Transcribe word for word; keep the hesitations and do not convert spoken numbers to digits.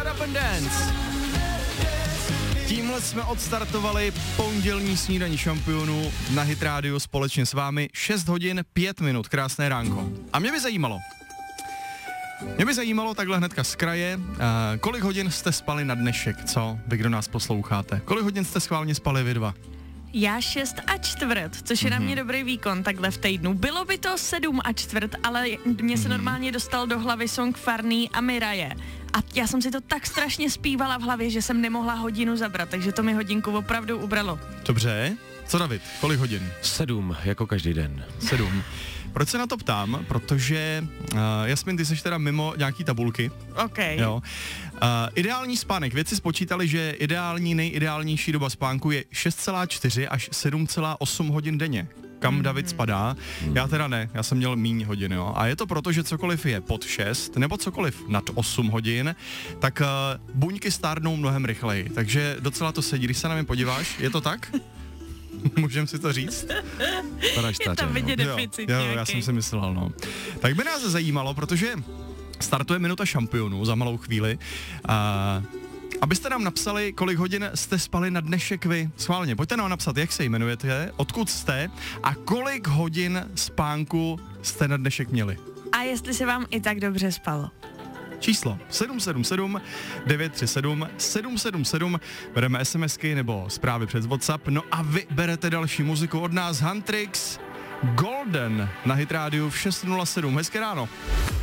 Shut Up and Dance. Tímhle jsme odstartovali pondělní snídaní šampionů na Hit Radio společně s vámi. šest hodin pět minut, krásné ránko. A mě by zajímalo, mě by zajímalo takhle hnedka z kraje, uh, kolik hodin jste spali na dnešek, co? Vy, kdo nás posloucháte. Kolik hodin jste schválně spali vy dva? Já šest a čtvrt, což je mm-hmm. na mě dobrý výkon takhle v týdnu. Bylo by to sedm a čtvrt, ale mně se mm-hmm. normálně dostal do hlavy song Farný a Miraje. A já jsem si to tak strašně zpívala v hlavě, že jsem nemohla hodinu zabrat, takže to mi hodinku opravdu ubralo. Dobře. Co David, kolik hodin? Sedm, jako každý den. Sedm. Proč se na to ptám? Protože, uh, Jasmin, ty seš teda mimo nějaký tabulky. OK. Jo. Uh, ideální spánek. Vědci spočítali, že ideální, nejideálnější doba spánku je šest celá čtyři až sedm celá osm hodin denně. Kam mm-hmm. David spadá? Mm. Já teda ne, já jsem měl míň hodin, jo. A je to proto, že cokoliv je pod šest, nebo cokoliv nad osm hodin, tak uh, buňky stárnou mnohem rychleji. Takže docela to sedí, když se na mě podíváš, je to tak? Můžem si to říct? Je tam vidět deficit jo, jo, já jsem si myslel, no. Tak by nás zajímalo, protože startuje minuta šampionů za malou chvíli. A abyste nám napsali, kolik hodin jste spali na dnešek vy. Schválně, pojďte nám napsat, jak se jmenujete, odkud jste a kolik hodin spánku jste na dnešek měli. A jestli se vám i tak dobře spalo. Číslo sedm sedm sedm devět tři sedm sedm sedm sedm, bereme SMSky nebo zprávy přes WhatsApp, no a vy berete další muziku od nás, Huntrix, Golden na Hit Radio v šest nula sedm. Hezké ráno.